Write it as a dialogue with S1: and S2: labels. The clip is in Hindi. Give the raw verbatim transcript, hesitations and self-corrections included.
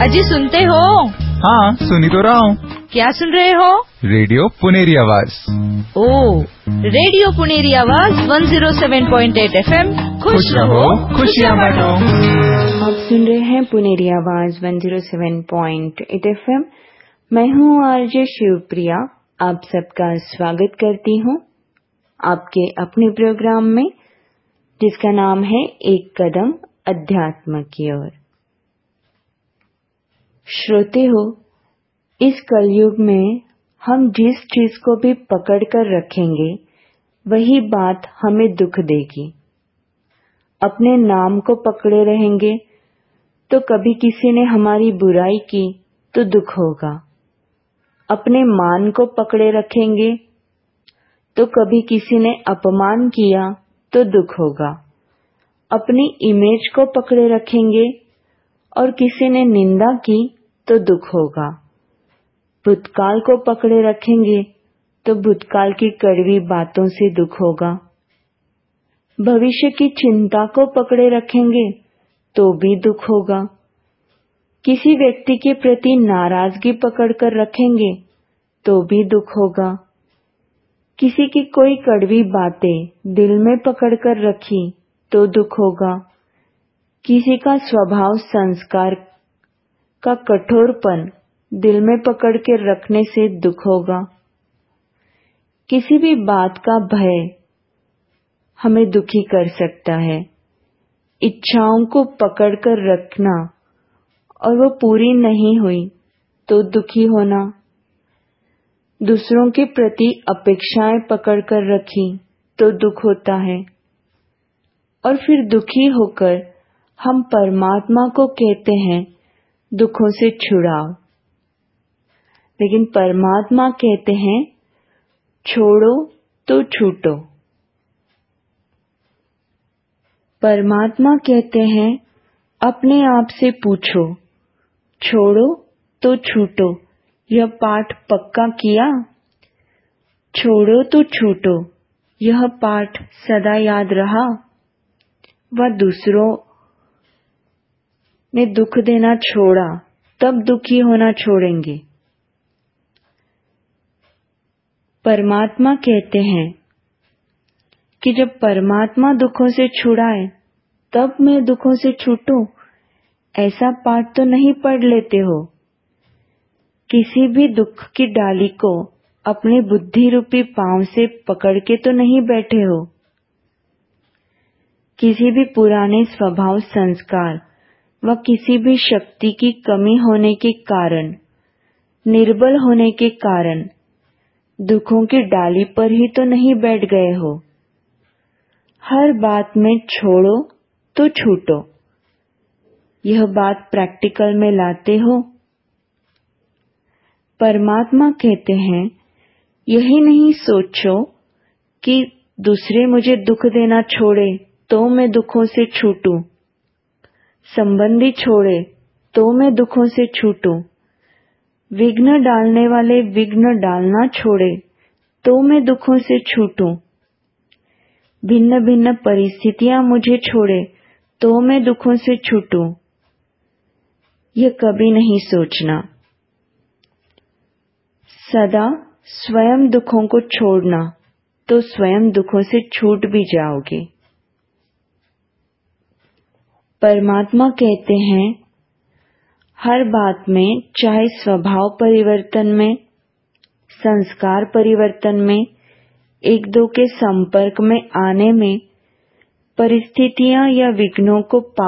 S1: अजी सुनते हो?
S2: हाँ, सुनी तो रहा हूँ।
S1: क्या सुन रहे हो?
S2: रेडियो पुनेरी आवाज।
S1: ओ, रेडियो पुनेरी आवाज एक सौ सात पॉइंट आठ एफएम। खुश रहो, खुशियाँ बांटो।
S3: आप सुन रहे हैं पुनेरी आवाज एक सौ सात पॉइंट आठ एफएम। मैं हूँ आरजे शिवप्रिया। आप सबका स्वागत करती हूँ आपके अपने प्रोग्राम में, जिसका नाम है एक कदम अध्यात्म की ओर। श्रोते हो, इस कलयुग में हम जिस चीज को भी पकड़ कर रखेंगे वही बात हमें दुख देगी। अपने नाम को पकड़े रहेंगे तो कभी किसी ने हमारी बुराई की तो दुख होगा। अपने मान को पकड़े रखेंगे तो कभी किसी ने अपमान किया तो दुख होगा। अपनी इमेज को पकड़े रखेंगे और किसी ने निंदा की तो दुख होगा। भूतकाल को पकड़े रखेंगे तो भूतकाल की कड़वी बातों से दुख होगा। भविष्य की चिंता को पकड़े रखेंगे तो भी दुख होगा। किसी व्यक्ति के प्रति नाराजगी पकड़कर रखेंगे तो भी दुख होगा। किसी की कोई कड़वी बातें दिल में पकड़कर रखी तो दुख होगा। किसी का स्वभाव संस्कार का कठोरपन दिल में पकड़ के रखने से दुख होगा। किसी भी बात का भय हमें दुखी कर सकता है। इच्छाओं को पकड़ कर रखना और वो पूरी नहीं हुई तो दुखी होना। दूसरों के प्रति अपेक्षाएं पकड़ कर रखी तो दुख होता है। और फिर दुखी होकर हम परमात्मा को कहते हैं दुखों से छुड़ाओ, लेकिन परमात्मा कहते हैं छोड़ो तो छूटो। परमात्मा कहते हैं अपने आप से पूछो, छोड़ो तो छूटो, यह पाठ पक्का किया? छोड़ो तो छूटो, यह पाठ सदा याद रहा? वह दूसरों ने दुख देना छोड़ा तब दुखी होना छोड़ेंगे। परमात्मा कहते हैं कि जब परमात्मा दुखों से छुड़ाए तब मैं दुखों से छूटूं। ऐसा पाठ तो नहीं पढ़ लेते हो? किसी भी दुख की डाली को अपने बुद्धि रूपी पांव से पकड़ के तो नहीं बैठे हो? किसी भी पुराने स्वभाव संस्कार व किसी भी शक्ति की कमी होने के कारण, निर्बल होने के कारण दुखों की डाली पर ही तो नहीं बैठ गए हो। हर बात में छोड़ो तो छूटो, यह बात प्रैक्टिकल में लाते हो? परमात्मा कहते हैं यही नहीं सोचो कि दूसरे मुझे दुख देना छोड़े तो मैं दुखों से छूटूं, संबंधी छोड़े तो मैं दुखों से छूटूं, विघ्न डालने वाले विघ्न डालना छोड़े तो मैं दुखों से छूटूं, भिन्न भिन्न परिस्थितियां मुझे छोड़े तो मैं दुखों से छूटूं। यह कभी नहीं सोचना। सदा स्वयं दुखों को छोड़ना तो स्वयं दुखों से छूट भी जाओगे। परमात्मा कहते हैं हर बात में, चाहे स्वभाव परिवर्तन में, संस्कार परिवर्तन में, एक दो के संपर्क में आने में, परिस्थितियां या विघ्नों को